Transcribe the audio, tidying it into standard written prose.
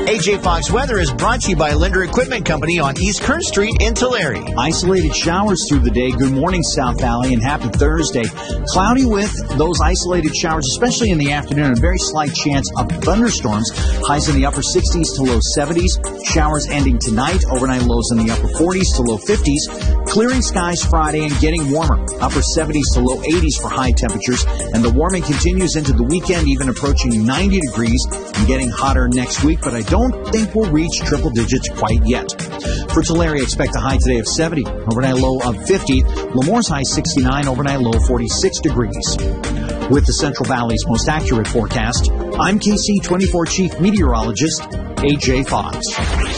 AJ Fox Weather is brought to you by Linder Equipment Company on East Kern Street in Tulare. Isolated showers through the day. Good morning, South Valley, and happy Thursday. Cloudy with those isolated showers, especially in the afternoon, and a very slight chance of thunderstorms. Highs in the upper 60s to low 70s. Showers ending tonight. Overnight lows in the upper 40s to low 50s. Clearing skies Friday and getting warmer. Upper 70s to low 80s for high temperatures. And the warming continues into the weekend, even approaching 90 degrees and getting hotter next week. But I don't think we'll reach triple digits quite yet. For Tulare, expect a high today of 70, overnight low of 50. Lemore's high 69, overnight low 46 degrees. With the Central Valley's most accurate forecast, I'm KC24 Chief Meteorologist AJ Fox.